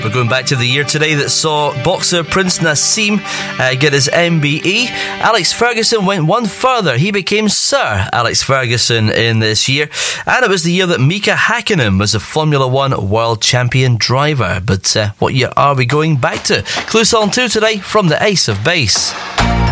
We're going back to the year today that saw boxer Prince Naseem get his MBE. Alex Ferguson went one further. He became Sir Alex Ferguson in this year. And it was the year that Mika Hakkinen was the Formula One World Champion driver. But what year are we going back to? Clue Song 2 today from the Ace of Base.